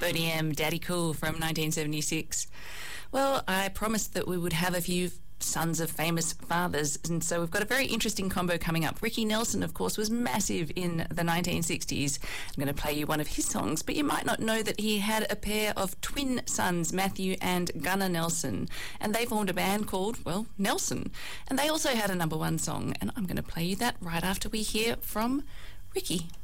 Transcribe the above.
Boney M, Daddy Cool from 1976. Well, I promised that we would have a few sons of famous fathers, and so we've got a very interesting combo coming up. Ricky Nelson, of course, was massive in the 1960s. I'm going to play you one of his songs, but you might not know that he had a pair of twin sons, Matthew and Gunnar Nelson, and they formed a band called, well, Nelson, and they also had a #1 song, and I'm going to play you that right after we hear from Ricky.